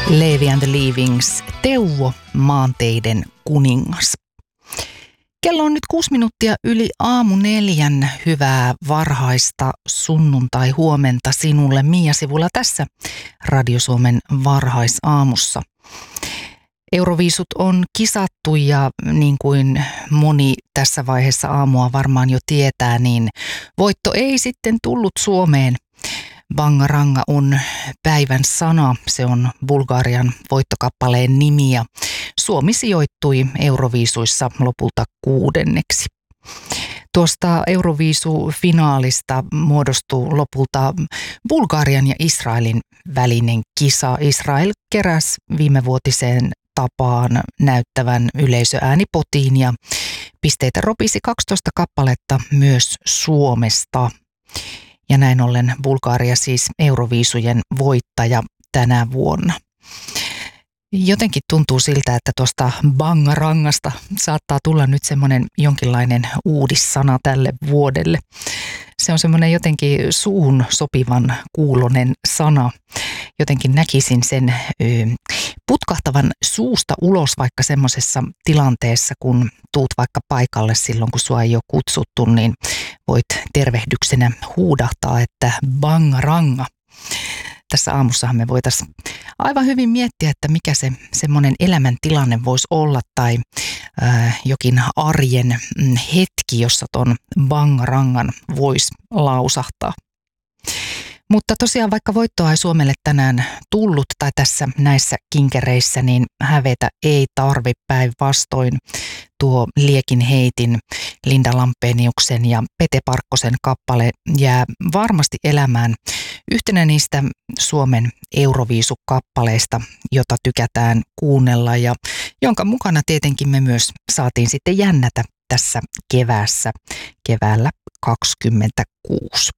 Levi and the Leavings, Teuvo, maanteiden kuningas. Kello on nyt 6 minuuttia yli 3:04. Hyvää varhaista sunnuntai-huomenta sinulle, Mia Sivula tässä Radio Suomen varhaisaamussa. Euroviisut on kisattu ja niin kuin moni tässä vaiheessa aamua varmaan jo tietää, niin voitto ei sitten tullut Suomeen. Bangaranga on päivän sana, se on Bulgarian voittokappaleen nimi ja Suomi sijoittui Euroviisuissa lopulta 6. Tuosta Euroviisufinaalista muodostui lopulta Bulgarian ja Israelin välinen kisa. Israel keräsi viimevuotiseen tapaan näyttävän yleisöäänipotiin ja pisteitä ropisi 12 kappaletta myös Suomesta. Ja näin ollen Bulgaria siis Euroviisujen voittaja tänä vuonna. Jotenkin tuntuu siltä, että tuosta bangarangasta saattaa tulla nyt semmoinen jonkinlainen uudissana tälle vuodelle. Se on semmoinen jotenkin suuhun sopivan kuulonen sana. Jotenkin näkisin sen putkahtavan suusta ulos vaikka semmoisessa tilanteessa, kun tuut vaikka paikalle silloin, kun sua ei ole kutsuttu, niin voit tervehdyksenä huudahtaa, että bangaranga. Tässä aamussahan me voitaisiin aivan hyvin miettiä, että mikä se semmoinen elämäntilanne voisi olla tai jokin arjen hetki, jossa ton bangarangan voisi lausahtaa. Mutta tosiaan vaikka voittoa ei Suomelle tänään tullut tai tässä näissä kinkereissä, niin hävetä ei tarvi, päinvastoin. Tuo Liekin heitin, Linda Lampeniuksen ja Pete Parkkosen kappale jää varmasti elämään yhtenä niistä Suomen Euroviisukappaleista, jota tykätään kuunnella ja jonka mukana tietenkin me myös saatiin sitten jännätä tässä keväällä 2026.